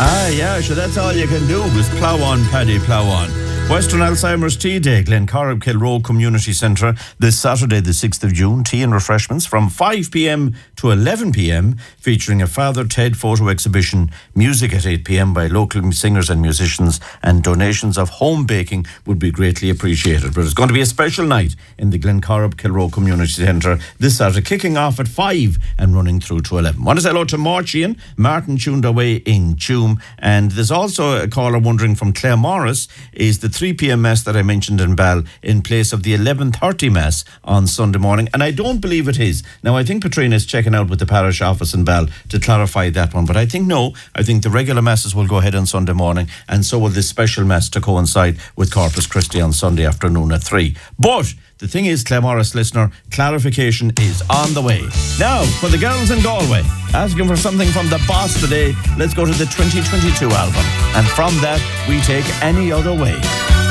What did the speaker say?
Yeah, sure, that's all you can do is plough on, Paddy, plough on. Western Alzheimer's Tea Day, Glencorrib Kilroe Community Centre, this Saturday, the 6th of June. Tea and refreshments from 5 p.m. to 11 p.m, featuring a Father Ted photo exhibition, music at 8 p.m. by local singers and musicians, and donations of home baking would be greatly appreciated. But it's going to be a special night in the Glencorrib Kilroe Community Centre this Saturday, kicking off at 5 and running through to 11. Want to say hello to Marchian, Martin tuned away in Tuam, and there's also a caller wondering from Clare Morris, is the 3 p.m. Mass that I mentioned in Ball in place of the 11:30 Mass on Sunday morning, and I don't believe it is. Now, I think Patrina is checking out with the parish office in Ball to clarify that one, but I think no, I think the regular Masses will go ahead on Sunday morning, and so will this special Mass to coincide with Corpus Christi on Sunday afternoon at 3. But the thing is, Claremorris listener, clarification is on the way. Now, for the girls in Galway, asking for something from the boss today, let's go to the 2022 album. And from that, we take Any Other Way.